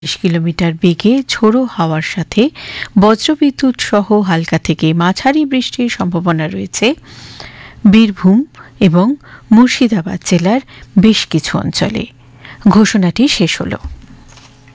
Kilometre বেগে ঝোড়ো হাওয়ার সাথে বজ্রবিদ্যুৎ সহ হালকা থেকে মাঝারি বৃষ্টির সম্ভাবনা রয়েছে বীরভূম এবং মুর্শিদাবাদ জেলার বেশ কিছু অঞ্চলে। ঘোষণাটি শেষ হলো।